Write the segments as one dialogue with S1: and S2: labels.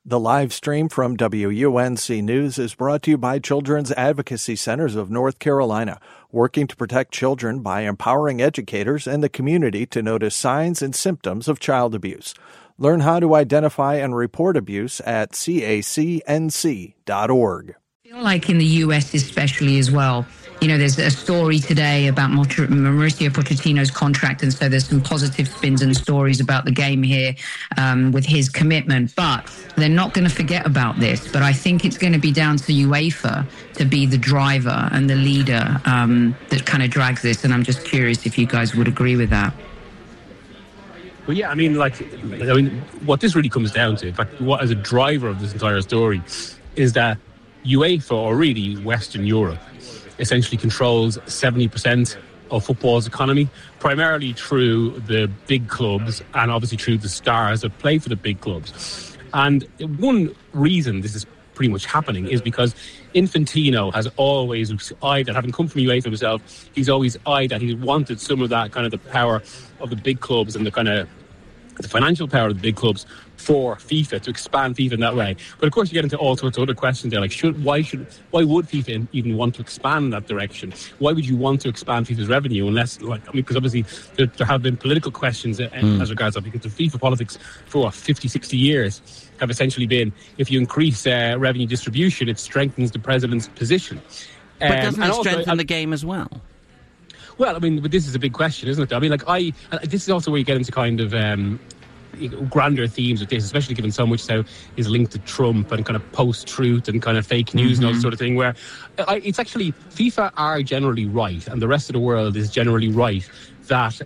S1: The live stream from WUNC News is brought to you by Children's Advocacy Centers of North Carolina, working to protect children by empowering educators and the community to notice signs and symptoms of child abuse. Learn how to identify and report abuse at cacnc.org.
S2: I feel like in the U.S. especially as well, there's a story today about Mauricio Pochettino's contract, and so there's some positive spins and stories about the game here with his commitment. But they're not going to forget about this. But I think it's going to be down to UEFA to be the driver and the leader that kind of drags this. And I'm just curious if you guys would agree with that.
S3: Well, yeah, what this really comes down to, in fact, what as a driver of this entire story, is that UEFA, or really Western Europe, essentially controls 70% of football's economy, primarily through the big clubs and obviously through the stars that play for the big clubs. And one reason this is pretty much happening is because Infantino has always eyed that, having come from UEFA himself, he's always eyed that. He's wanted some of that kind of the power of the big clubs and the kind of the financial power of the big clubs for FIFA, to expand FIFA in that way. But of course you get into all sorts of other questions there, like why would FIFA even want to expand in that direction? Why would you want to expand FIFA's revenue unless, because obviously there have been political questions as regards that, because the FIFA politics for 50, 60 years have essentially been, if you increase revenue distribution, it strengthens the president's position.
S4: But doesn't it strengthen the game as well?
S3: Well, but this is a big question, isn't it? This is also where you get into kind of grander themes with this, especially given so much so is linked to Trump and kind of post-truth and kind of fake news and all that sort of thing, where it's actually, FIFA are generally right, and the rest of the world is generally right, that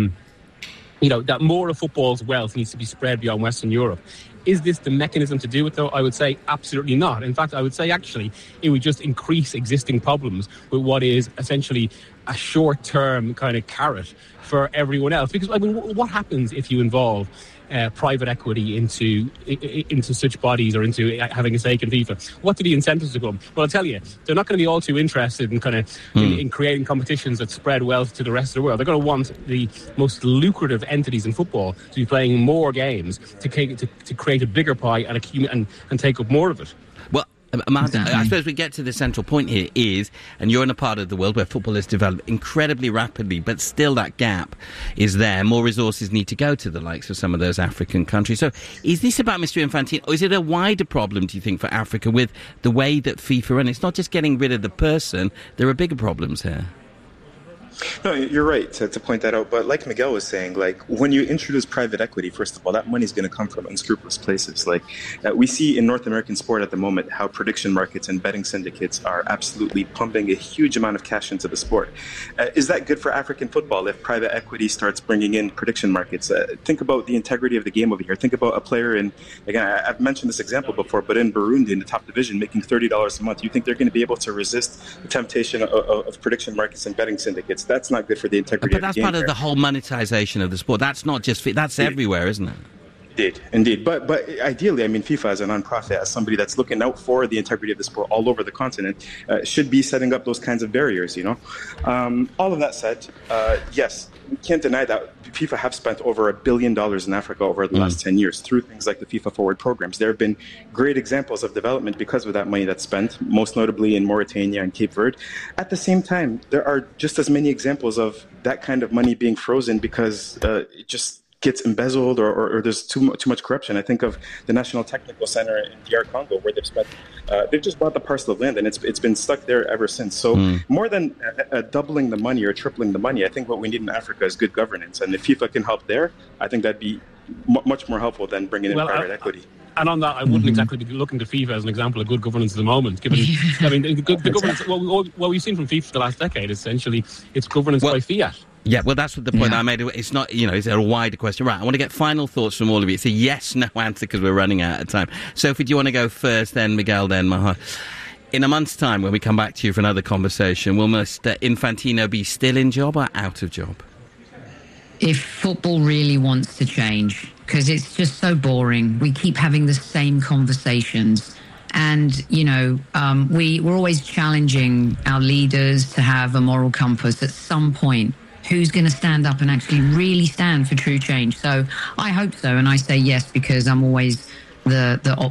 S3: that more of football's wealth needs to be spread beyond Western Europe. Is this the mechanism to do it, though? I would say absolutely not. In fact, I would say actually it would just increase existing problems with what is essentially a short-term kind of carrot for everyone else. Because, what happens if you involve private equity into such bodies, or into having a stake in FIFA? What do the incentives become? Well, I'll tell you, they're not going to be all too interested in kind of in creating competitions that spread wealth to the rest of the world. They're going to want the most lucrative entities in football to be playing more games to create a bigger pie and take up more of it.
S4: Well, Martin, I suppose we get to the central point here is, and you're in a part of the world where football has developed incredibly rapidly, but still that gap is there. More resources need to go to the likes of some of those African countries. So is this about Mr. Infantino, or is it a wider problem, do you think, for Africa with the way that FIFA run? It's not just getting rid of the person, there are bigger problems here.
S5: No, you're right to point that out. But like Miguel was saying, when you introduce private equity, first of all, that money is going to come from unscrupulous places. We see in North American sport at the moment how prediction markets and betting syndicates are absolutely pumping a huge amount of cash into the sport. Is that good for African football if private equity starts bringing in prediction markets? Think about the integrity of the game over here. Think about a player in, again, I've mentioned this example before, but in Burundi, in the top division, making $30 a month. You think they're going to be able to resist the temptation of prediction markets and betting syndicates? That's not good for the integrity of the game.
S4: But that's part of the whole monetization of the sport. That's not just that's everywhere, isn't it?
S5: Indeed. But ideally, FIFA as a non-profit, as somebody that's looking out for the integrity of the sport all over the continent, should be setting up those kinds of barriers, All of that said, yes, we can't deny that FIFA have spent over $1 billion in Africa over the last 10 years through things like the FIFA Forward programs. There have been great examples of development because of that money that's spent, most notably in Mauritania and Cape Verde. At the same time, there are just as many examples of that kind of money being frozen because it just gets embezzled or there's too much corruption. I think of the National Technical Center in DR Congo, where they've just bought the parcel of land and it's been stuck there ever since. So more than doubling the money or tripling the money, I think what we need in Africa is good governance. And if FIFA can help there, I think that'd be much more helpful than bringing in private equity.
S3: And on that, I wouldn't exactly be looking to FIFA as an example of good governance at the moment. Given, the governance, what we've seen from FIFA for the last decade, essentially, it's governance by fiat.
S4: Yeah, well, that's the point I made. It's not, it's a wider question. Right, I want to get final thoughts from all of you. It's a yes-no answer because we're running out of time. Sophie, do you want to go first, then Miguel, then Mahar? In a month's time, when we come back to you for another conversation, will Mr. Infantino be still in job or out of job?
S2: If football really wants to change, because it's just so boring. We keep having the same conversations. And, we're always challenging our leaders to have a moral compass at some point. Who's going to stand up and actually really stand for true change? So I hope so. And I say yes, because I'm always the